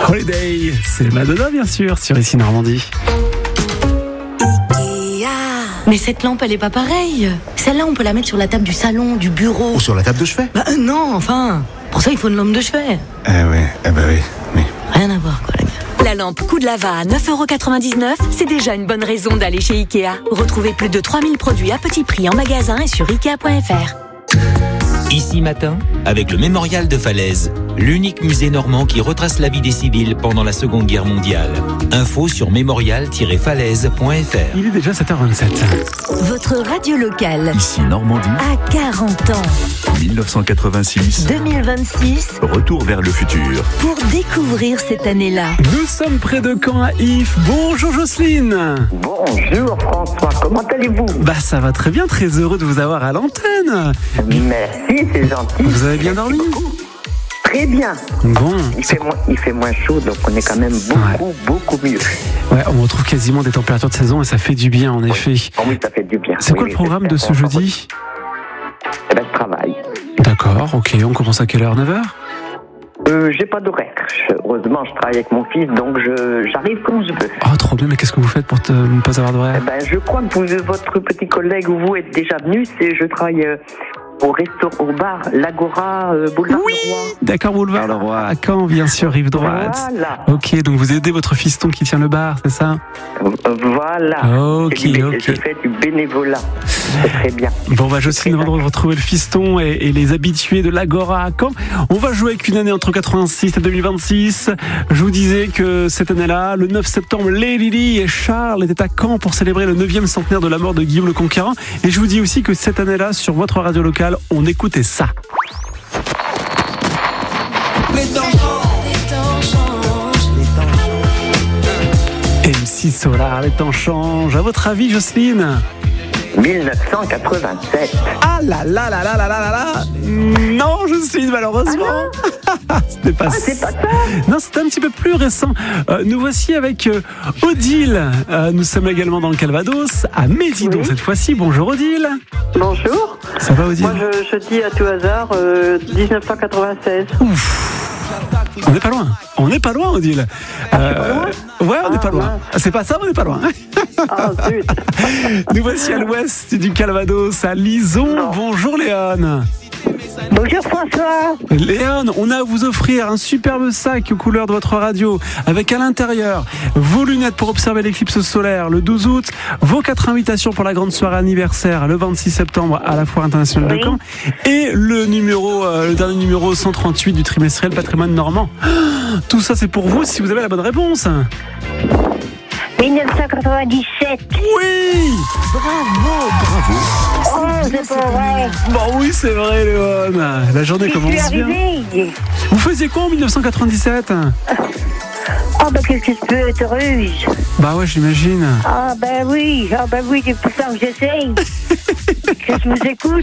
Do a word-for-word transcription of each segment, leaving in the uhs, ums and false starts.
Holiday, c'est Madonna bien sûr, sur Ici Normandie. Mais cette lampe, elle est pas pareille. Celle-là, on peut la mettre sur la table du salon, du bureau. Ou sur la table de chevet. Bah euh, non, enfin. Pour ça, il faut une lampe de chevet. Eh ouais, eh bah oui, oui. Rien à voir, quoi, la gars. La lampe Coup de Lava à neuf euros quatre-vingt-dix-neuf, c'est déjà une bonne raison d'aller chez Ikea. Retrouvez plus de trois mille produits à petit prix en magasin et sur ikea point f r. Ici Matin, avec le Mémorial de Falaise, l'unique musée normand qui retrace la vie des civils pendant la Seconde Guerre mondiale. Info sur mémorial tiret falaise point f r. Il est déjà sept heures vingt-sept. Votre radio locale Ici Normandie, à quarante ans. dix-neuf cent quatre-vingt-six. deux mille vingt-six, Retour vers le futur. pour découvrir cette année-là. Nous sommes près de Caen à If. Bonjour Jocelyne. Bonjour François, comment allez-vous? Bah ça va très bien, très heureux de vous avoir à l'antenne. Merci, c'est gentil. Vous avez bien dormi? Très bien. Bon, Il fait, moins, il fait moins chaud, donc on est quand même beaucoup, beaucoup mieux. ouais, on retrouve quasiment des températures de saison et ça fait du bien en effet. Oh oui, ça fait du bien. C'est Oui, quoi le oui, programme de ce j'espère qu'on- jeudi? Eh ben, je travaille. D'accord, ok, on commence à quelle heure? neuf heures? Euh, j'ai pas d'horaire. Je- Heureusement, je travaille avec mon fils, donc je, j'arrive quand je veux. Oh trop bien, mais qu'est-ce que vous faites pour te, ne pas avoir Eh d'horaire? ben, je crois que vous, votre petit collègue ou vous êtes déjà venu. C'est, je travaille euh, au restaurant, au bar l'Agora, euh, boulevard Oui, du Roi. d'accord, boulevard le Roi, à Caen, bien sûr, rive droite. Voilà. Ok, donc vous aidez votre fiston qui tient le bar, c'est ça? Euh, Voilà. Ok, C'est du bé- ok. Je fais du bénévolat. C'est très bien. Bon, bah, Jocelyne, avant de retrouver le fiston et, et les habitués de l'Agora à Caen, on va jouer avec une année entre quatre-vingt-six et deux mille vingt-six. Je vous disais que cette année-là, le neuf septembre, Lady Di et Charles étaient à Caen pour célébrer le neuvième centenaire de la mort de Guillaume le Conquérant. Et je vous dis aussi que cette année-là, sur votre radio locale, on écoutait ça. M six Solar, les temps changent. À votre avis, Jocelyne? mille neuf cent quatre-vingt-sept. Ah là là là là là là là là. Non, Jocelyne, malheureusement. C'était pas Ah, c'est pas ça. Non, c'était un petit peu plus récent. Euh, nous voici avec euh, Odile. Euh, nous sommes également dans le Calvados, à Mézidon Oui. cette fois-ci. Bonjour Odile. Bonjour. Ça va Odile? Moi, je, je dis à tout hasard euh, dix-neuf cent quatre-vingt-seize. On n'est pas loin. On n'est pas loin, Odile. Euh, ouais, on n'est Ah, pas loin. mince. C'est pas ça, on n'est pas loin. Ah, zut. Nous voici à l'ouest du Calvados, à Lison. Bonjour Léon. Bonjour François. Léon, on a à vous offrir un superbe sac aux couleurs de votre radio, avec à l'intérieur vos lunettes pour observer l'éclipse solaire le douze août, vos quatre invitations pour la grande soirée anniversaire le vingt-six septembre à la Foire internationale de Caen, et le numéro, euh, le dernier numéro cent trente-huit du trimestriel Patrimoine Normand. Tout ça c'est pour vous si vous avez la bonne réponse. mille neuf cent quatre-vingt-dix-sept. Oui. Bravo, bravo. Oh, c'est pas vrai. Bon oui c'est vrai Léon. La journée J'y commence suis bien. arrivée. Vous faisiez quoi en dix-neuf cent quatre-vingt-dix-sept? Oh, ben qu'est-ce que je peux être heureuse. Bah ouais j'imagine. Ah, ben oui. Ah, ben oui, c'est pour ça que j'essaye. Que je vous écoute.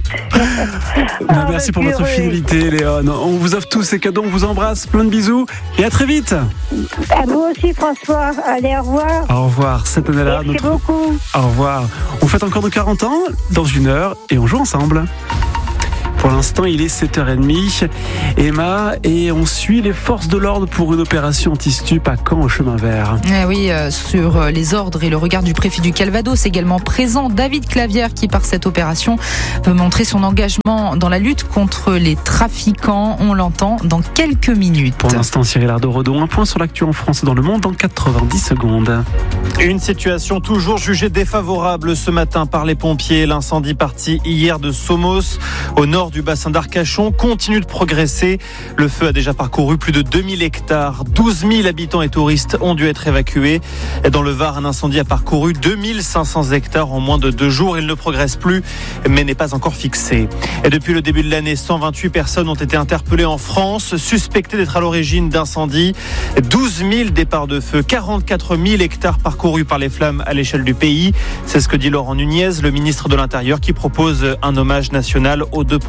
Bah, merci pour votre fidélité, Léon. On vous offre tous ces cadeaux, on vous embrasse, plein de bisous et à très vite. À vous aussi, François. Allez, au revoir. Au revoir, cette année-là. Merci beaucoup. Au revoir. On fête encore nos quarante ans dans une heure et on joue ensemble. Pour l'instant, il est sept heures trente, Emma, et on suit les forces de l'ordre pour une opération anti-stup à Caen au chemin vert. Eh oui, euh, sur les ordres et le regard du préfet du Calvados, également présent David Clavière, qui par cette opération veut montrer son engagement dans la lutte contre les trafiquants. On l'entend dans quelques minutes. Pour l'instant, Cyril Ardo-Redon, un point sur l'actu en France et dans le monde dans quatre-vingt-dix secondes. Une situation toujours jugée défavorable ce matin par les pompiers. L'incendie parti hier de Somos, au nord du bassin d'Arcachon, continue de progresser. Le feu a déjà parcouru plus de deux mille hectares. douze mille habitants et touristes ont dû être évacués. Dans le Var, un incendie a parcouru deux mille cinq cents hectares en moins de deux jours. Il ne progresse plus, mais n'est pas encore fixé. Et depuis le début de l'année, cent vingt-huit personnes ont été interpellées en France, suspectées d'être à l'origine d'incendies. douze mille départs de feu, quarante-quatre mille hectares parcourus par les flammes à l'échelle du pays. C'est ce que dit Laurent Nunez, le ministre de l'Intérieur, qui propose un hommage national aux deux pompiers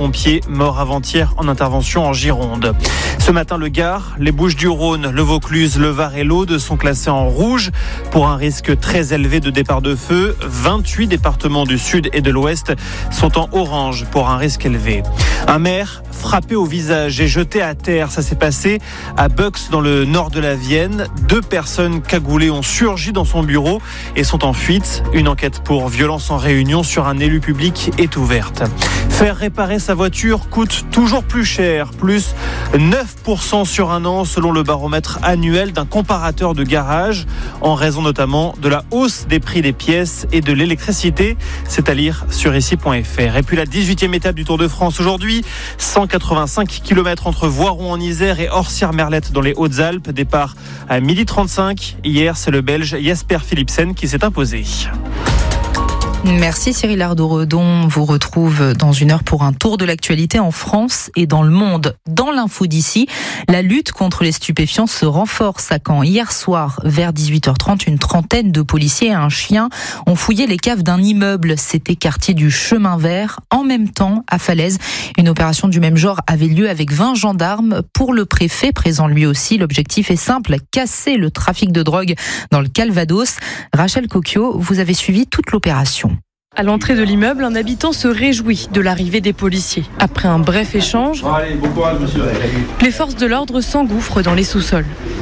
pompier mort avant-hier en intervention en Gironde. Ce matin, le Gard, les Bouches-du-Rhône, le Vaucluse, le Var et l'Aude sont classés en rouge pour un risque très élevé de départ de feu. vingt-huit départements du sud et de l'ouest sont en orange pour un risque élevé. Un maire frappé au visage et jeté à terre. Ça s'est passé à Bux dans le nord de la Vienne. Deux personnes cagoulées ont surgi dans son bureau et sont en fuite. Une enquête pour violence en réunion sur un élu public est ouverte. Faire réparer sa voiture coûte toujours plus cher, plus neuf pour cent sur un an selon le baromètre annuel d'un comparateur de garage, en raison notamment de la hausse des prix des pièces et de l'électricité. C'est à lire sur ici point f r. Et puis la dix-huitième étape du Tour de France aujourd'hui, cent quatre-vingt-cinq kilomètres entre Voiron en Isère et Orsières-Merlette dans les Hautes-Alpes. Départ à midi trente-cinq. Hier, c'est le Belge Jasper Philipsen qui s'est imposé. Merci Cyril Ardo-Redon. On vous retrouve dans une heure pour un tour de l'actualité en France et dans le monde. Dans l'info d'ici, la lutte contre les stupéfiants se renforce à Caen. Hier soir, vers dix-huit heures trente, une trentaine de policiers et un chien ont fouillé les caves d'un immeuble. C'était quartier du Chemin Vert. En même temps, à Falaise, une opération du même genre avait lieu avec vingt gendarmes. Pour le préfet, présent lui aussi, l'objectif est simple, casser le trafic de drogue dans le Calvados. Rachel Cocchio, vous avez suivi toute l'opération. À l'entrée de l'immeuble, un habitant se réjouit de l'arrivée des policiers. Après un bref échange, bon, allez, bon courage, monsieur. Les forces de l'ordre s'engouffrent dans les sous-sols.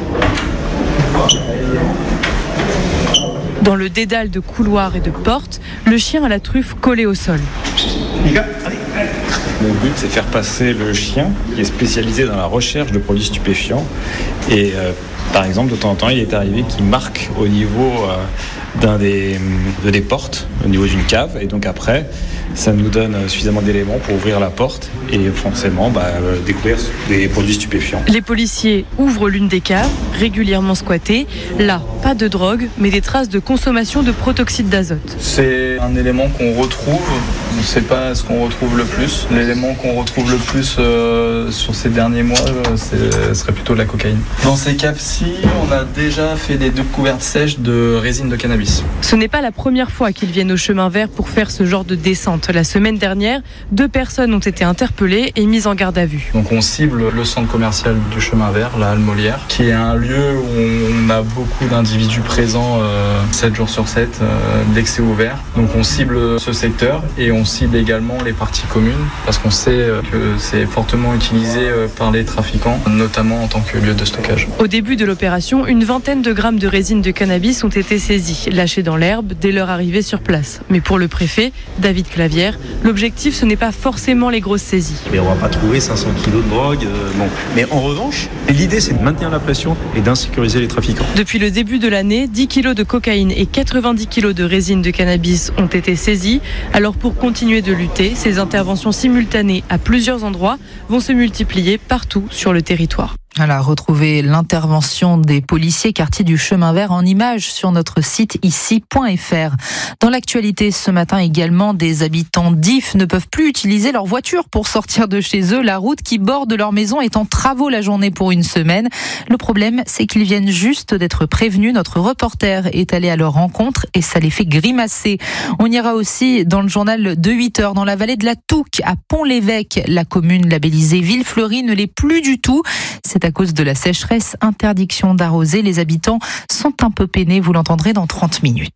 Dans le dédale de couloirs et de portes, le chien à la truffe collé au sol. Mon but, c'est de faire passer le chien qui est spécialisé dans la recherche de produits stupéfiants. Et euh, par exemple, de temps en temps, il est arrivé qu'il marque au niveau euh, d'un des, de des portes, au niveau d'une cave. Et donc après, ça nous donne suffisamment d'éléments pour ouvrir la porte et forcément bah, euh, découvrir des produits stupéfiants. Les policiers ouvrent l'une des caves, régulièrement squattées. Là, pas de drogue, mais des traces de consommation de protoxyde d'azote. C'est un élément qu'on retrouve, on ne sait pas ce qu'on retrouve le plus. L'élément qu'on retrouve le plus euh, sur ces derniers mois, euh, ce serait plutôt de la cocaïne. Dans ces caves-ci, on a déjà fait des découvertes sèches de résine de cannabis. Ce n'est pas la première fois qu'ils viennent au Chemin Vert pour faire ce genre de descente. La semaine dernière, deux personnes ont été interpellées et mises en garde à vue. Donc on cible le centre commercial du Chemin Vert, la Halle Molière, qui est un lieu où on a beaucoup d'individus présents euh, sept jours sur sept, euh, dès que c'est ouvert. Donc on cible ce secteur et on cible également les parties communes parce qu'on sait que c'est fortement utilisé par les trafiquants, notamment en tant que lieu de stockage. Au début de l'opération, une vingtaine de grammes de résine de cannabis ont été saisis, lâchés dans l'herbe dès leur arrivée sur place. Mais pour le préfet, David Clavière, l'objectif ce n'est pas forcément les grosses saisies. Mais on ne va pas trouver cinq cents kilos de drogue. Euh, bon. Mais en revanche, l'idée c'est de maintenir la pression et d'insécuriser les trafiquants. Depuis le début de l'année, dix kilos de cocaïne et quatre-vingt-dix kilos de résine de cannabis ont été saisis. Alors pour continuer de lutter, ces interventions simultanées à plusieurs endroits vont se multiplier partout sur le territoire. Voilà, retrouvez l'intervention des policiers quartier du Chemin Vert en images sur notre site ici point f r. Dans l'actualité ce matin également, des habitants d'If ne peuvent plus utiliser leur voiture pour sortir de chez eux. La route qui borde leur maison est en travaux la journée pour une semaine. Le problème, c'est qu'ils viennent juste d'être prévenus. Notre reporter est allé à leur rencontre et ça les fait grimacer. On ira aussi dans le journal de huit heures dans la vallée de la Touques à Pont-l'Évêque. La commune labellisée Ville Fleurie ne l'est plus du tout. C'est à cause de la sécheresse, interdiction d'arroser. Les habitants sont un peu peinés, vous l'entendrez dans trente minutes.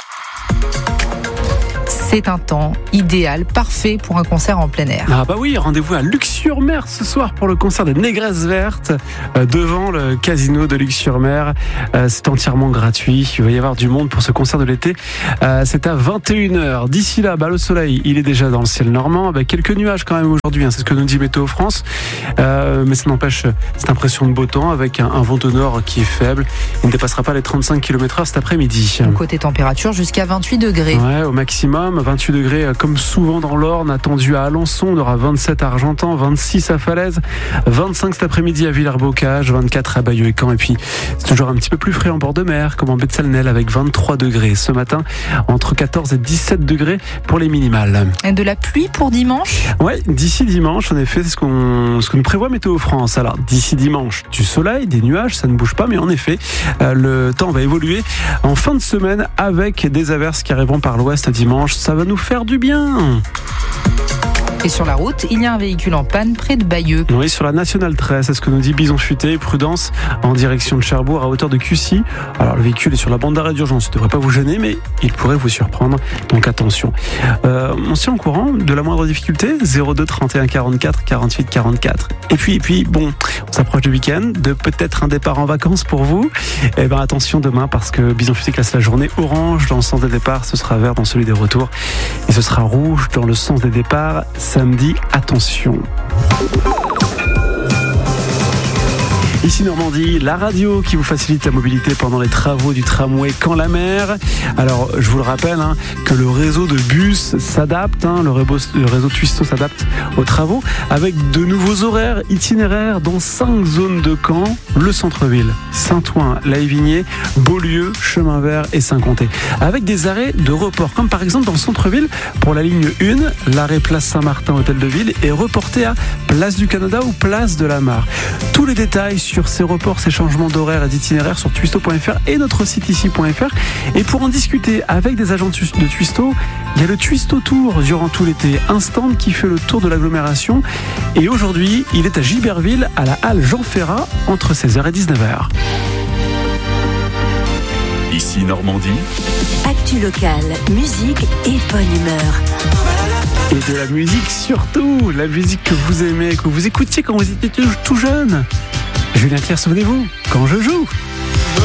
C'est un temps idéal, parfait pour un concert en plein air. Ah bah oui, rendez-vous à Luc-sur-Mer ce soir pour le concert des Négresses Vertes euh, devant le casino de Luc-sur-Mer. Euh, c'est entièrement gratuit. Il va y avoir du monde pour ce concert de l'été. Euh, c'est à vingt et une heures. D'ici là, bah, le soleil, il est déjà dans le ciel normand avec quelques nuages quand même aujourd'hui. Hein, c'est ce que nous dit Météo France. Euh, mais ça n'empêche cette impression de beau temps avec un, un vent au nord qui est faible. Il ne dépassera pas les trente-cinq kilomètres heure cet après-midi. Côté température, jusqu'à vingt-huit degrés. Ouais, au maximum. vingt-huit degrés comme souvent dans l'Orne, attendu à Alençon, on aura vingt-sept à Argentan, vingt-six à Falaise, vingt-cinq cet après-midi à Villers-Bocage, vingt-quatre à Bayeux et Caen, et puis c'est toujours un petit peu plus frais en bord de mer, comme en baie de Salnel avec vingt-trois degrés. Ce matin, entre quatorze et dix-sept degrés pour les minimales. Et de la pluie pour dimanche ? Ouais, d'ici dimanche, en effet, c'est ce qu'on, ce que nous prévoit Météo France. Alors, d'ici dimanche, du soleil, des nuages, ça ne bouge pas, mais en effet, euh, le temps va évoluer en fin de semaine avec des averses qui arriveront par l'ouest dimanche. Ça va nous faire du bien. Et sur la route, il y a un véhicule en panne près de Bayeux. Oui, sur la Nationale treize, c'est ce que nous dit Bison Futé. Prudence en direction de Cherbourg à hauteur de Cussy. Alors le véhicule est sur la bande d'arrêt d'urgence, il ne devrait pas vous gêner, mais il pourrait vous surprendre, donc attention. Euh, on se tient au courant de la moindre difficulté, zéro deux trente et un quarante-quatre quarante-huit quarante-quatre. Et puis, et puis bon, on s'approche du week-end, de peut-être un départ en vacances pour vous. Eh ben attention demain, parce que Bison Futé classe la journée orange dans le sens des départs, ce sera vert dans celui des retours, et ce sera rouge dans le sens des départs samedi. Attention. Ici Normandie, la radio qui vous facilite la mobilité pendant les travaux du tramway Caen-la-Mer. Alors, je vous le rappelle, hein, que le réseau de bus s'adapte, hein, le, réseau, le réseau Twisto s'adapte aux travaux avec de nouveaux horaires itinéraires dans cinq zones de Caen, le centre-ville, Saint-Ouen, La Évigné, Beaulieu, Chemin Vert et Saint-Comté. Avec des arrêts de report, comme par exemple dans le centre-ville, pour la ligne un, l'arrêt Place Saint-Martin, Hôtel de Ville, est reporté à Place du Canada ou Place de la Mare. Tous les détails sur ces reports, ces changements d'horaire et d'itinéraire sur twisto point f r et notre site ici point f r. Et pour en discuter avec des agents de Twisto, il y a le Twisto Tour durant tout l'été, un stand qui fait le tour de l'agglomération. Et aujourd'hui, il est à Giberville, à la halle Jean Ferrat, entre seize heures et dix-neuf heures. Ici Normandie. Actu locale, musique et bonne humeur. Et de la musique surtout, la musique que vous aimez, que vous écoutiez quand vous étiez tout jeune. Julien Clerc, souvenez-vous, quand je joue.